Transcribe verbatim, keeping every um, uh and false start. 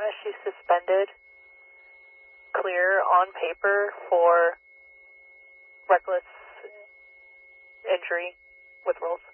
that she's suspended clear on paper for reckless injury with rules?